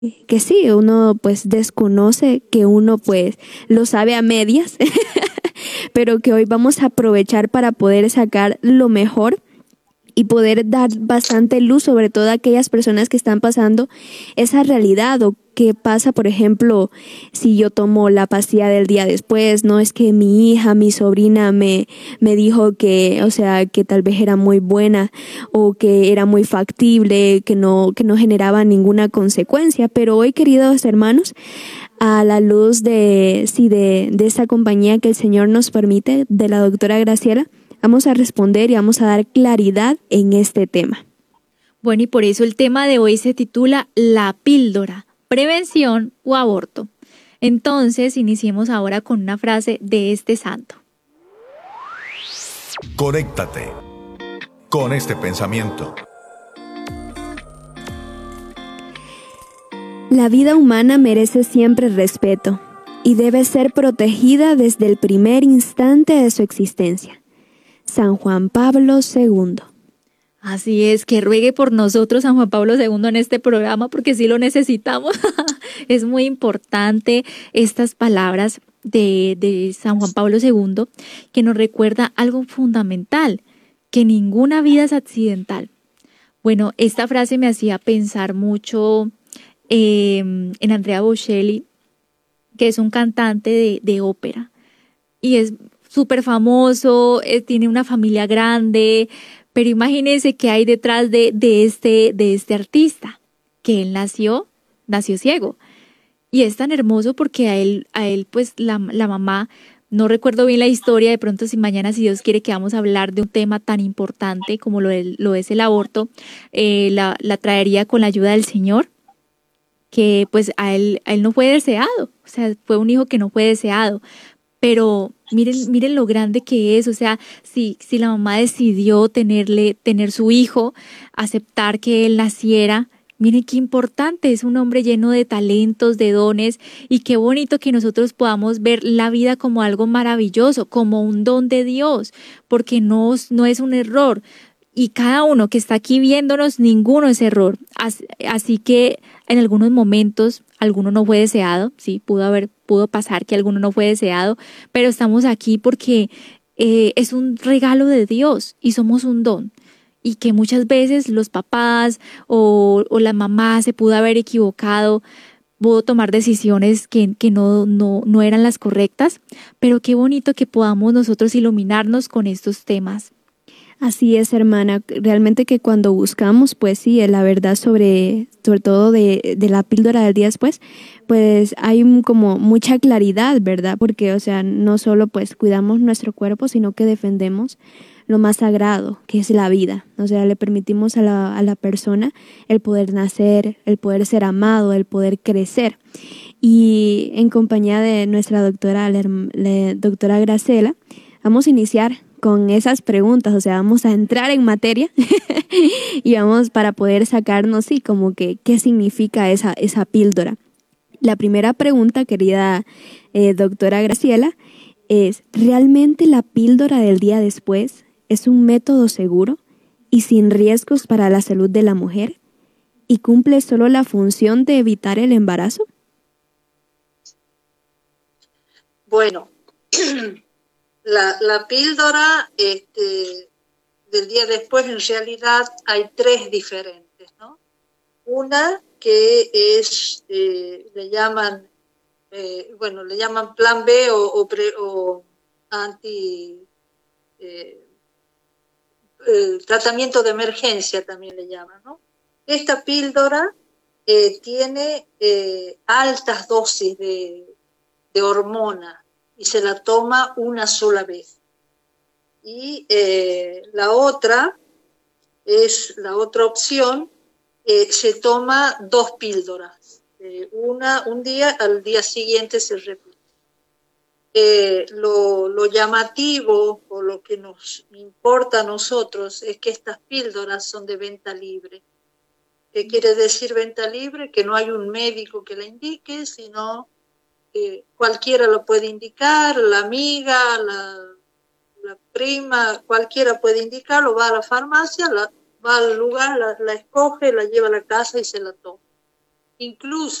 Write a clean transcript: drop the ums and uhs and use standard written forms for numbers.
que sí, uno pues desconoce, que uno pues lo sabe a medias, pero que hoy vamos a aprovechar para poder sacar lo mejor y poder dar bastante luz sobre todo a aquellas personas que están pasando esa realidad o qué pasa, por ejemplo, si yo tomo la pastilla del día después, no es que mi hija, mi sobrina me dijo que, o sea, que tal vez era muy buena o que era muy factible, que no generaba ninguna consecuencia, pero hoy, queridos hermanos, a la luz de esta compañía que el Señor nos permite, de la doctora Graciela, vamos a responder y vamos a dar claridad en este tema. Bueno, y por eso el tema de hoy se titula La píldora, prevención o aborto. Entonces, iniciemos ahora con una frase de este santo. Conéctate con este pensamiento. La vida humana merece siempre respeto y debe ser protegida desde el primer instante de su existencia. San Juan Pablo II. Así es, que ruegue por nosotros San Juan Pablo II en este programa porque sí lo necesitamos. Es muy importante estas palabras de San Juan Pablo II que nos recuerda algo fundamental, que ninguna vida es accidental. Bueno, esta frase me hacía pensar mucho en Andrea Bocelli, que es un cantante de ópera y es súper famoso, tiene una familia grande, pero imagínense qué hay detrás de este artista, que él nació ciego. Y es tan hermoso porque a él pues la mamá, no recuerdo bien la historia, de pronto si mañana, si Dios quiere que vamos a hablar de un tema tan importante como lo es el aborto, la traería con la ayuda del Señor, que pues a él no fue deseado, o sea, fue un hijo que no fue deseado. Pero miren lo grande que es, o sea, si la mamá decidió tener su hijo, aceptar que él naciera, miren qué importante, es un hombre lleno de talentos, de dones, y qué bonito que nosotros podamos ver la vida como algo maravilloso, como un don de Dios, porque no es un error. Y cada uno que está aquí viéndonos, ninguno es error. Así que en algunos momentos, alguno no fue deseado, sí, pudo pasar que alguno no fue deseado, pero estamos aquí porque es un regalo de Dios y somos un don. Y que muchas veces los papás o la mamá se pudo haber equivocado, pudo tomar decisiones que no eran las correctas, pero qué bonito que podamos nosotros iluminarnos con estos temas. Así es, hermana. Realmente que cuando buscamos, pues sí, la verdad sobre todo de la píldora del día después, pues hay como mucha claridad, ¿verdad? Porque, o sea, no solo pues cuidamos nuestro cuerpo, sino que defendemos lo más sagrado, que es la vida. O sea, le permitimos a la persona el poder nacer, el poder ser amado, el poder crecer. Y en compañía de nuestra doctora, la doctora Graciela, vamos a iniciar con esas preguntas, o sea, vamos a entrar en materia y vamos para poder sacarnos, sí, como que qué significa esa píldora. La primera pregunta, querida doctora Graciela, es, ¿realmente la píldora del día después es un método seguro y sin riesgos para la salud de la mujer y cumple solo la función de evitar el embarazo? Bueno, la píldora del día después, en realidad hay tres diferentes, ¿no? Una que es, le llaman plan B o anti tratamiento de emergencia también le llaman, ¿no? Esta píldora tiene altas dosis de hormona y se la toma una sola vez. Y la otra opción, se toma 2 píldoras, una un día, al día siguiente se repite. Lo llamativo o lo que nos importa a nosotros es que estas píldoras son de venta libre. ¿Qué quiere decir venta libre? Que no hay un médico que la indique, sino cualquiera lo puede indicar, la amiga, la prima, cualquiera puede indicarlo, va a la farmacia, va al lugar, la escoge, la lleva a la casa y se la toma. incluso